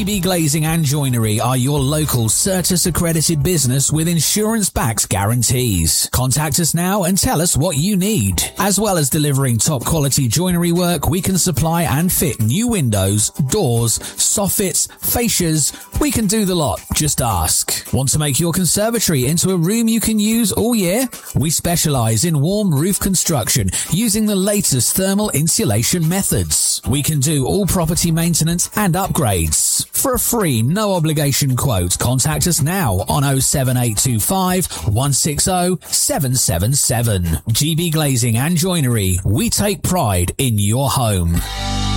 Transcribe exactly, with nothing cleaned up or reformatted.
G B Glazing and Joinery are your local Certis accredited business with insurance-backed guarantees. Contact us now and tell us what you need. As well as delivering top quality joinery work, we can supply and fit new windows, doors, soffits, fascias. We can do the lot. Just ask. Want to make your conservatory into a room you can use all year? We specialize in warm roof construction using the latest thermal insulation methods. We can do all property maintenance and upgrades. For a free, no obligation quote, contact us now on oh seven eight two five, one six oh, seven seven seven. G B Glazing and Joinery. We take pride in your home.